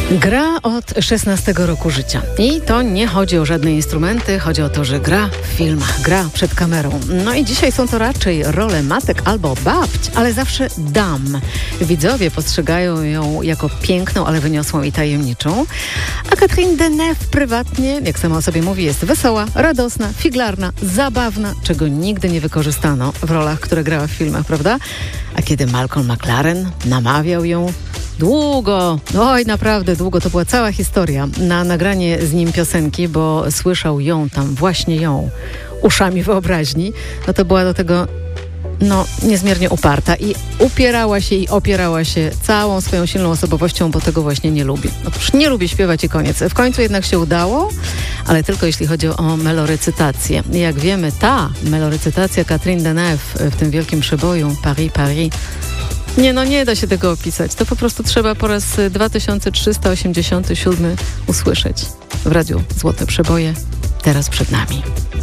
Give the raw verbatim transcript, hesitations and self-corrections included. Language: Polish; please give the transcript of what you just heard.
Gra od szesnastego roku życia. I to nie chodzi o żadne instrumenty, chodzi o to, że gra w filmach, gra przed kamerą. No i dzisiaj są to raczej role matek albo babć, ale zawsze dam. Widzowie postrzegają ją jako piękną, ale wyniosłą i tajemniczą. A Catherine Deneuve prywatnie, jak sama o sobie mówi, jest wesoła, radosna, figlarna, zabawna, czego nigdy nie wykorzystano w rolach, które grała w filmach, prawda? A kiedy Malcolm McLaren namawiał ją długo, oj naprawdę długo, to była cała historia na nagranie z nim piosenki, bo słyszał ją tam, właśnie ją, uszami wyobraźni, no to była do tego no niezmiernie uparta i upierała się i opierała się całą swoją silną osobowością, bo tego właśnie nie lubi. Otóż nie lubi śpiewać i koniec. W końcu jednak się udało, ale tylko jeśli chodzi o melorecytację. Jak wiemy, ta melorecytacja Catherine Deneuve w tym wielkim przeboju Paris, Paris, nie, no nie da się tego opisać. To po prostu trzeba po raz dwa tysiące trzysta osiemdziesiąty siódmy usłyszeć w radiu Złote Przeboje. Teraz przed nami.